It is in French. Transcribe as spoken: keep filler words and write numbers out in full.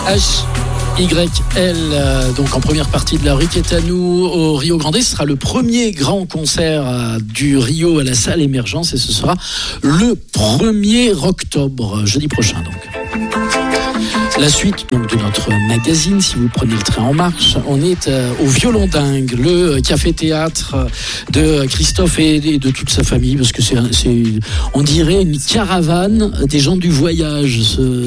H Y L, euh, donc en première partie de la Riquetanu au Rio Grande. Ce sera le premier grand concert euh, du Rio à la salle Émergence et ce sera le premier octobre, jeudi prochain donc. La suite donc, de notre magazine, si vous prenez le train en marche, on est euh, au Violon Dingue, le café-théâtre de Christophe et de toute sa famille, parce que c'est, c'est on dirait une caravane des gens du voyage. Ce,